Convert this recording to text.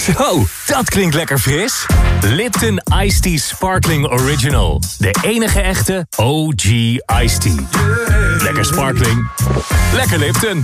Zo, dat klinkt lekker fris. Lipton Iced Tea Sparkling Original. De enige echte OG Iced Tea. Lekker sparkling. Lekker Lipton.